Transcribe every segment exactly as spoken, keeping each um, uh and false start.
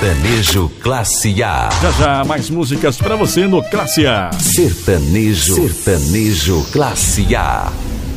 Sertanejo Classe A. Já já, mais músicas pra você no Classe A. Sertanejo, Sertanejo Classe A.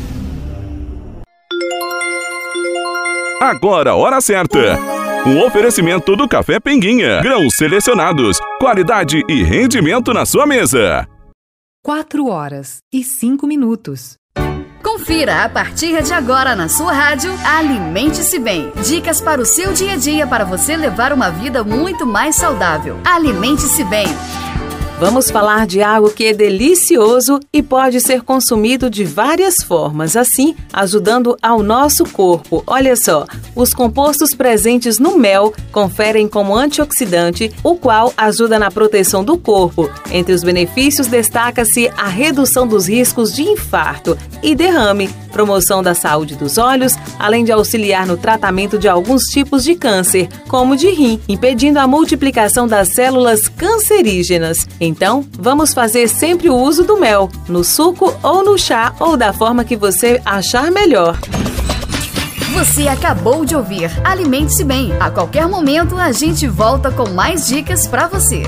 Agora, hora certa. Um oferecimento do Café Pinguinha. Grãos selecionados, qualidade e rendimento na sua mesa. Quatro horas e cinco minutos. Confira a partir de agora na sua rádio Alimente-se Bem. Dicas para o seu dia a dia para você levar uma vida muito mais saudável. Alimente-se Bem. Vamos falar de algo que é delicioso e pode ser consumido de várias formas, assim ajudando ao nosso corpo. Olha só, os compostos presentes no mel conferem como antioxidante, o qual ajuda na proteção do corpo. Entre os benefícios destaca-se a redução dos riscos de infarto e derrame, promoção da saúde dos olhos, além de auxiliar no tratamento de alguns tipos de câncer, como de rim, impedindo a multiplicação das células cancerígenas. Então, vamos fazer sempre o uso do mel, no suco ou no chá, ou da forma que você achar melhor. Você acabou de ouvir Alimente-se Bem. A qualquer momento a gente volta com mais dicas pra você.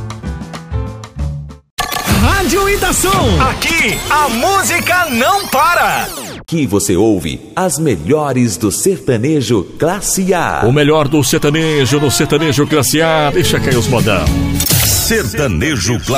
Rádio Itação. Aqui a música não para. Aqui você ouve as melhores do sertanejo Classe A. O melhor do sertanejo no sertanejo Classe A. Deixa cair os modão. Sertanejo Classe